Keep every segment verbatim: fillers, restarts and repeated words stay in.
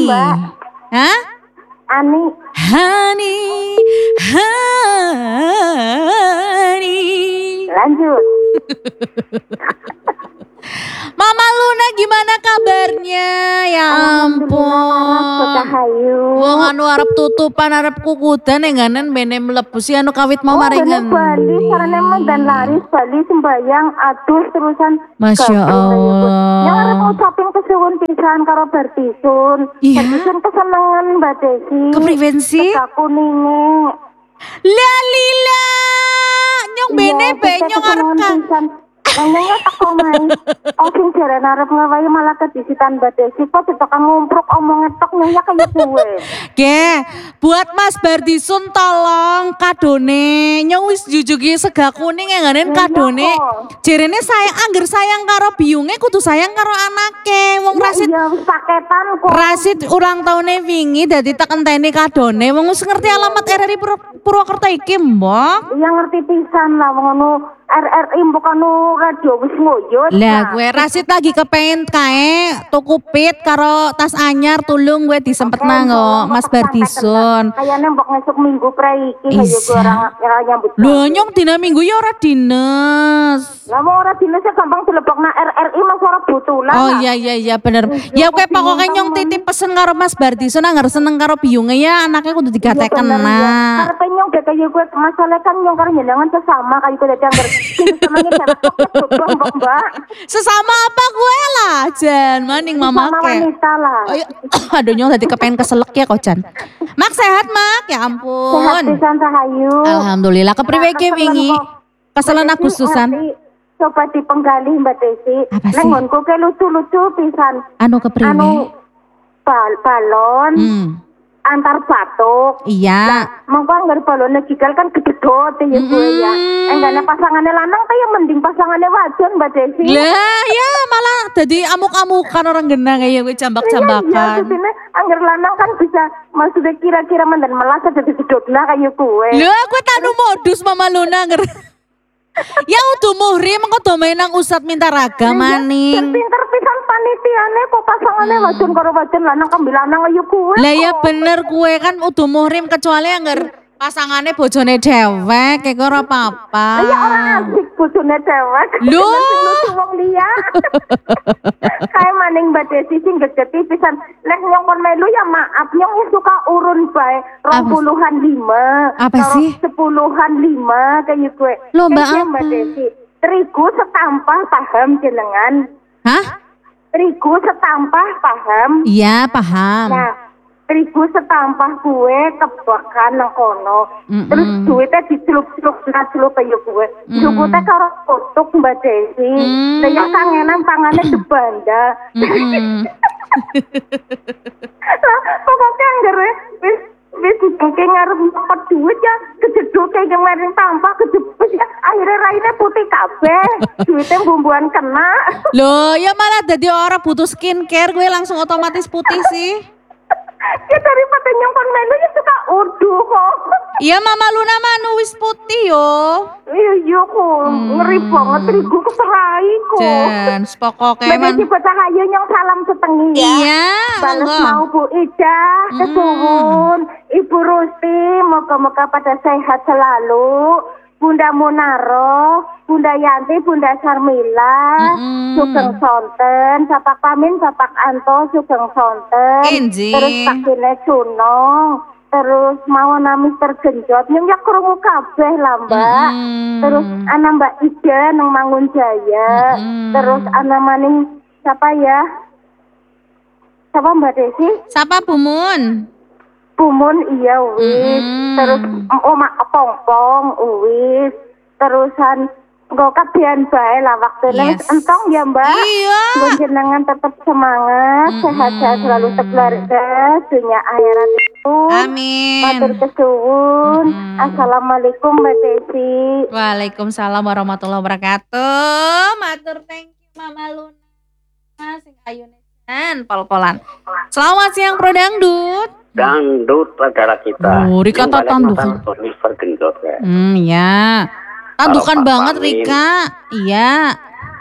Mbak. Hah? Ani. Hani, Hani. Lanjut. Mama Luna gimana kabarnya? Ya ampun. Wong anu arep tutupan arep kukudan enganan bene mlebu si anu kawit mau maringan. Oh, Bali sarane dan laris Bali sembayang adus terusan. Masya Allah. Yang arep ngucapin kesuwun pisan karo Bertisun. Iya. Bertisun kesenengan Mbak Desi. Kepriben sih? Aku ninge. La lila. Nyong bene be nyong arep kan. Nanya teko main. Oh sing jare arep ngawahi malah kedisitan Mbak Desi kok tekan ngumpruk omong ngetok nanya kayak gue. Ge, buat Mas Bardisun tolong kadone. Nyong wis jujugi sega kuning enganen kadone. Jerene sayang angger sayang karo biyunge kudu sayang karo anake. Wong Rasid ya wis paketan kok. Rasid ulang tahunnya wingi dadi tak enteni kadone. Wong wis ngerti alamat R R I Purwokerto iki, Mbok. Iya ngerti pisan lah wong ngono R R I bukan radio wis nguyut. Lah gue Rasid lagi kepengen kae tuku pit karo tas anyar tulung gue disempetna kok Mas Bardisun. Kayane mbok ngesuk minggu pre iki kaya gue orang ora nyambut. Lho nyong dina minggu ya ora dinas. Lah mau ora dinas gampang dilebokna R R I Mas ora butulan. Oh iya iya iya bener. Ya kowe pokoke nyong titip pesen karo Mas Bardisun anger seneng karo biyunge ya anaknya kudu digateken nah. Karepe nyong dek kaya gue masalah kan nyong karo nyenengan sesama kaya gue dadi angger senenge cewek kok Mbak. Sesama apa gue lah Jan maning mama ke. Wanita lah. Oh, iya. Aduh nyong tadi kepengen keselek ya kok Jan. Mak sehat Mak ya ampun. Sehat pisan Rahayu. Alhamdulillah kepriwe ge wingi? Keselen Agustusan. Coba dipenggali Mbak Desi. Lengonku ke lucu-lucu pisan. Anu kepriwe? Anu bal balon. Hmm. Antar batuk. Iya. Mongko anggar balonnya gigal kan gededot ya gue ya. Enggaknya pasangannya lanang kayak mending pasangannya wadon Mbak Desi. Lah ya malah jadi amuk-amukan orang genang kayak gue jambak-jambakan. Iya, iya anggar lanang kan bisa maksudnya kira-kira mendan melas jadi gededotna kayak gue. Lah gue tanu modus Mama Luna anggar. Ya udah muhrim kok domain nang Ustad minta raga maning. Pinter pisan panitiane kok pasangannya wadon karo wadon lanang kambil lanang ayo kuwe. Lah ya bener kue kan udah muhrim kecuali anggar pasangannya bojone dewek kayak ora apa-apa. Ya ora asik bojone dewek. Lho wong liya. Kayak maning Mbak Desi sing gegeti pisan. Lek nyong kon melu ya maaf nyong suka urun bae rong puluhan lima. Apa sih? Sepuluhan lima kayak gue. Loh Mbak apa? Mbak Desi. Terigu setampah paham jenengan. Hah? Terigu setampah paham? Iya paham. Nah, terigu setampah kue kebakan nang kono. Mm-mm. Terus duitnya dicelup-celup celup kayak kue. Mm. Duitnya karo kotuk Mbak Desi. Mm. Saya kangenan tangannya debanda. Mm. Lah, pokoknya anggar wis wis mungkin ngarep dapat duit ya kejedot kayak kemarin tampah kejepit ya akhirnya raine putih kabeh. Duitnya bumbuan kena. Loh, ya malah jadi orang butuh skincare gue langsung otomatis putih sih. Ya daripada nyongkon menu ya suka urdu kok. Iya Mama Luna manu wis putih yo. Iya iya kok hmm. ngeri banget terigu keserai kok. Dan sepokoknya emang. Bagi buat Rahayu nyong salam setengi ya. Iya. Balas mau Bu Ida, hmm. kesuwun, Ibu Rusti, moga-moga pada sehat selalu. Bunda Munaro, Bunda Yanti, Bunda Sarmila, mm-hmm. Sugeng Sonten, Sapak Pamin, Sapak Anto, Sugeng Sonten, Inji. Terus Pak Kine Suno, terus mau nami tergenjot, yang ya krungu kabeh lah Mbak, mm-hmm. terus anak Mbak Ida nang Mangun Jaya, mm-hmm. terus anak maning siapa ya? Siapa Mbak Desi? Siapa Bumun? Bumun iya wis, mm-hmm. terus omak pongpong wis, terusan nggo kabehan bae lah waktune yes. Entong ya Mbak. Iya. Jenengan tetap semangat, mm-hmm. sehat-sehat selalu sekeluarga, dunia akhirat itu. Amin. Matur kesuwun. Mm-hmm. Assalamualaikum Mbak Desi. Waalaikumsalam warahmatullahi wabarakatuh. Matur thank you Mama Luna. Sing ayune dan pol-polan. Selamat siang Pro Dangdut. Dangdut adalah kita. Oh, Rika tak tandukan. Liver gendot ya. Hmm, ya. Tandukan banget Rika. Iya.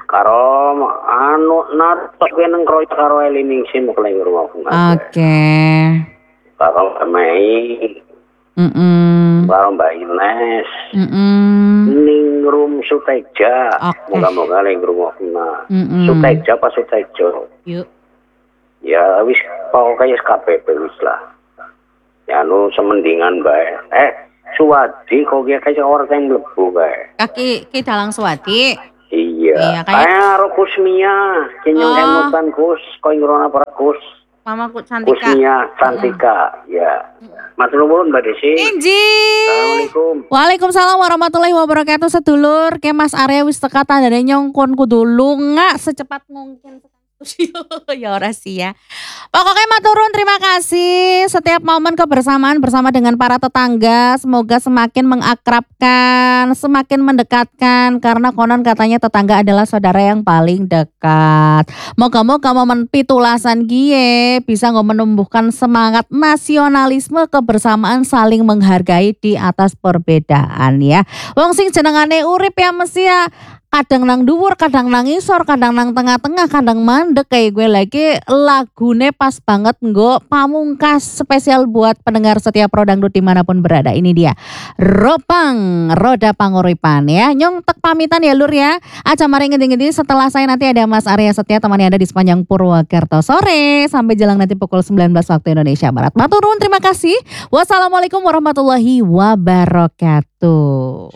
karo anu natok nang kroy karo elining sim keleng rumah aku. Oke. Karo Mei. Mm-mm. Karo Mbak Ines. Mm-mm. Ning rum Suteja. Oke. Moga-moga ning rumah aku. Mm-mm. Suteja pas Sutejo. Yuk. Ya wis pokoknya S K P P wis lah. Ya nu semendingan bae. Eh, Suwadi kok dia kayak orang yang mlebu bae. Kaki ki dalang Suwadi. Iya. Iya, kayak- Kayak karo Kusmia, kenyang Oh. emutan Kus, kok ngrona para Kus. Mama ku Cantika. Kusmia Cantika, ya. Matur nuwun Mbak Desi. Inji. Assalamualaikum. Waalaikumsalam warahmatullahi wabarakatuh sedulur. Ke Mas Arya wis teka tandane nyongkon kudu lunga secepat mungkin. Ya ora sih ya. Pokoknya maturun terima kasih setiap momen kebersamaan bersama dengan para tetangga semoga semakin mengakrabkan, semakin mendekatkan karena konon katanya tetangga adalah saudara yang paling dekat. Moga-moga momen pitulasan gie bisa menumbuhkan semangat nasionalisme kebersamaan saling menghargai di atas perbedaan ya. Wong sing jenengane urip ya mesti ya kadang nang dhuwur, kadang nang isor, kadang nang tengah-tengah, kadang mandek kayak gue lagi lagune pas banget nggo pamungkas spesial buat pendengar setiap Pro Dangdut dimanapun berada. Ini dia Ropang Roda Panguripan ya. Nyong tek pamitan ya lur ya. Aja mari ngendi-ngendi setelah saya nanti ada Mas Arya Setia temani Anda di sepanjang Purwakarta sore sampai jelang nanti pukul sembilan belas waktu Indonesia Barat. Matur nuwun terima kasih. Wassalamualaikum warahmatullahi wabarakatuh.